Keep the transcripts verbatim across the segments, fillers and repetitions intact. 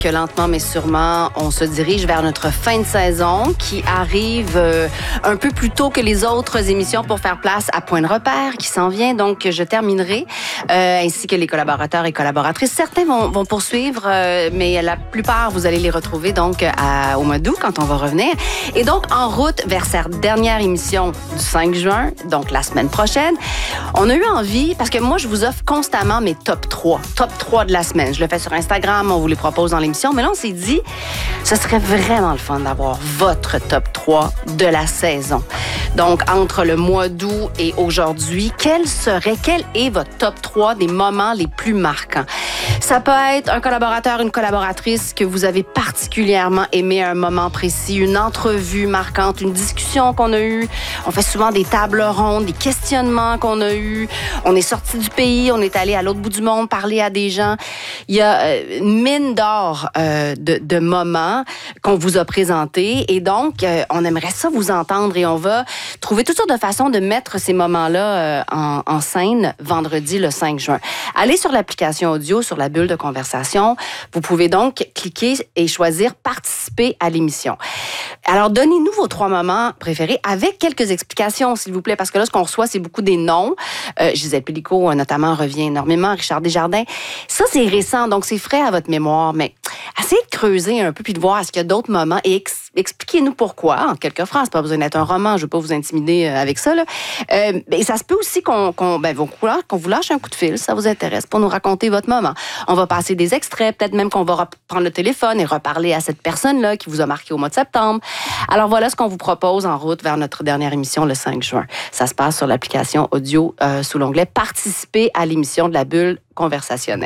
Que lentement mais sûrement, on se dirige vers notre fin de saison qui arrive euh, un peu plus tôt que les autres émissions pour faire place à Point de repère qui s'en vient. Donc, je terminerai, euh, ainsi que les collaborateurs et collaboratrices. Certains vont, vont poursuivre, euh, mais la plupart, vous allez les retrouver donc à, au mois d'août quand on va revenir. Et donc, en route vers cette dernière émission du cinq juin, donc la semaine prochaine, on a eu envie, parce que moi, je vous offre constamment mes top trois. Top trois de la semaine. Je le fais sur Instagram, on vous les propose dans les mais là, on s'est dit, ce serait vraiment le fun d'avoir votre top trois de la saison. Donc, entre le mois d'août et aujourd'hui, quel serait, quel est votre top trois des moments les plus marquants? Ça peut être un collaborateur, une collaboratrice que vous avez particulièrement aimé à un moment précis, une entrevue marquante, une discussion qu'on a eue. On fait souvent des tables rondes, des questionnements qu'on a eus. On est sorti du pays, on est allé à l'autre bout du monde parler à des gens. Il y a une mine d'or Euh, de, de moments qu'on vous a présentés. Et donc, euh, on aimerait ça vous entendre et on va trouver toutes sortes de façons de mettre ces moments-là euh, en, en scène vendredi le cinq juin. Allez sur l'application audio, sur la bulle de conversation. Vous pouvez donc cliquer et choisir participer à l'émission. Alors, donnez-nous vos trois moments préférés avec quelques explications, s'il vous plaît, parce que là, ce qu'on reçoit, c'est beaucoup des noms. Euh, Gisèle Pélicaud, notamment, revient énormément. Richard Desjardins. Ça, c'est récent, donc c'est frais à votre mémoire, mais essayez de creuser un peu puis de voir est-ce qu'il y a d'autres moments et ex- expliquez-nous pourquoi, en quelques phrases. Pas besoin d'être un roman, je ne veux pas vous intimider avec ça. Là. Euh, et ça se peut aussi qu'on, qu'on, ben, qu'on vous lâche un coup de fil, si ça vous intéresse, pour nous raconter votre moment. On va passer des extraits, peut-être même qu'on va prendre le téléphone et reparler à cette personne-là qui vous a marqué au mois de septembre. Alors voilà ce qu'on vous propose en route vers notre dernière émission le cinq juin. Ça se passe sur l'application audio euh, sous l'onglet « Participer à l'émission de la bulle conversationnelle ».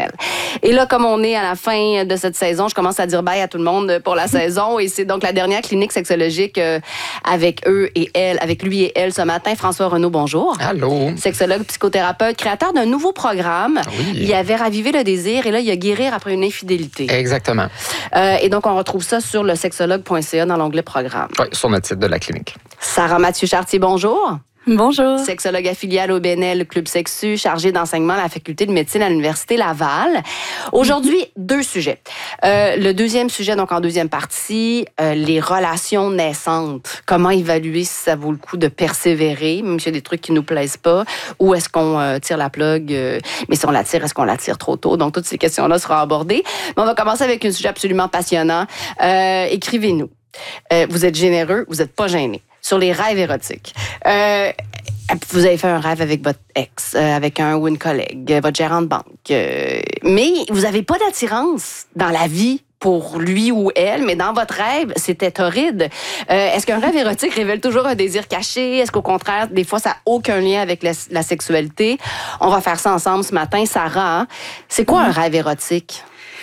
Et là, comme on est à la fin de cette saison, je commence à dire bye à tout le monde pour la saison. Et c'est donc la dernière clinique sexologique euh, avec eux et elle, avec lui et elle ce matin. François Renaud, bonjour. Allô. Sexologue, psychothérapeute, créateur d'un nouveau programme. Oui. Il avait ravivé le désir et là, il a guérir après une infidélité. Exactement. Euh, et donc, on retrouve ça sur le sexologue point c a dans l'onglet programme. Oui, sur notre site de la clinique. Sarah Mathieu-Chartier, bonjour. Bonjour. Sexologue affiliée au B N L Club Sexu, chargée d'enseignement à la faculté de médecine à l'Université Laval. Aujourd'hui, mm-hmm. deux sujets. Euh, le deuxième sujet, donc en deuxième partie, euh, les relations naissantes. Comment évaluer si ça vaut le coup de persévérer, même s'il y a des trucs qui nous plaisent pas, ou est-ce qu'on euh, tire la plug, euh, mais si on la tire, est-ce qu'on la tire trop tôt? Donc, toutes ces questions-là seront abordées. Mais on va commencer avec un sujet absolument passionnant. Euh, écrivez-nous. Euh, vous êtes généreux, vous n'êtes pas gêné. Sur les rêves érotiques. Euh, vous avez fait un rêve avec votre ex, euh, avec un ou une collègue, euh, votre gérant de banque. Euh, mais vous n'avez pas d'attirance dans la vie pour lui ou elle, mais dans votre rêve, c'était torride. Euh, est-ce qu'un rêve érotique révèle toujours un désir caché? Est-ce qu'au contraire, des fois, ça n'a aucun lien avec la, la sexualité? On va faire ça ensemble ce matin. Sarah, hein? C'est quoi mm-hmm. un rêve érotique?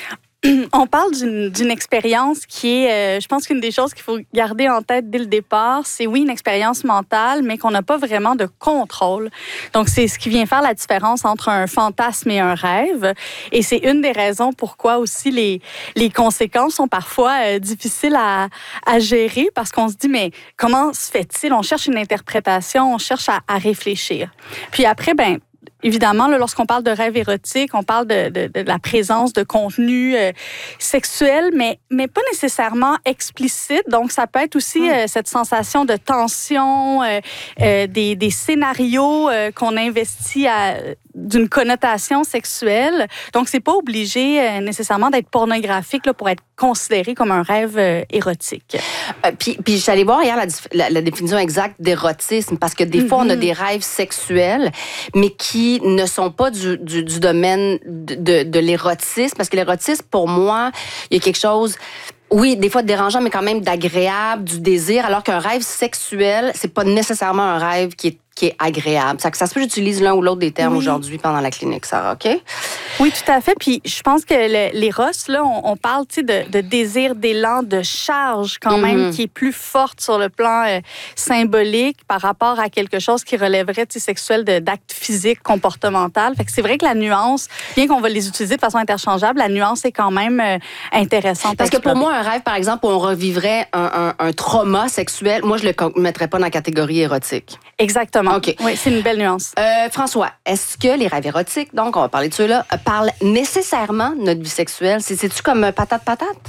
On parle d'une, d'une expérience qui est, euh, je pense qu'une des choses qu'il faut garder en tête dès le départ, c'est oui, une expérience mentale, mais qu'on n'a pas vraiment de contrôle. Donc, c'est ce qui vient faire la différence entre un fantasme et un rêve. Et c'est une des raisons pourquoi aussi les, les conséquences sont parfois euh, difficiles à, à gérer, parce qu'on se dit, mais comment se fait-il? On cherche une interprétation, on cherche à, à réfléchir. Puis après, ben évidemment, là, lorsqu'on parle de rêve érotique, on parle de, de, de la présence de contenu euh, sexuel, mais, mais pas nécessairement explicite. Donc, ça peut être aussi mmh. euh, cette sensation de tension, euh, euh, des, des scénarios euh, qu'on investit à, d'une connotation sexuelle. Donc, c'est pas obligé euh, nécessairement d'être pornographique là, pour être considéré comme un rêve euh, érotique. Euh, puis, puis, je suis allée voir hier la, la, la définition exacte d'érotisme, parce que des mmh. fois, on a des rêves sexuels, mais qui ne sont pas du, du, du domaine de, de, de l'érotisme, parce que l'érotisme, pour moi, il y a quelque chose... Oui, des fois dérangeant, mais quand même d'agréable, du désir, alors qu'un rêve sexuel, c'est pas nécessairement un rêve qui est qui est agréable. Ça, ça se peut que j'utilise l'un ou l'autre des termes oui. aujourd'hui pendant la clinique, Sarah, OK? Oui, tout à fait. Puis je pense que le, l'éros, là, on, on parle de, de désir, d'élan, de charge quand mm-hmm. même qui est plus forte sur le plan euh, symbolique par rapport à quelque chose qui relèverait sexuel de, d'actes physiques, comportementaux. Fait que c'est vrai que la nuance, bien qu'on va les utiliser de façon interchangeable, la nuance est quand même euh, intéressante. Parce que pour moi, un rêve, par exemple, où on revivrait un, un, un trauma sexuel, moi, je le mettrais pas dans la catégorie érotique. Exactement. OK. Oui, c'est une belle nuance. Euh, François, est-ce que les rêves érotiques, donc on va parler de ceux-là, parlent nécessairement de notre vie sexuelle? C'est, c'est-tu comme patate-patate?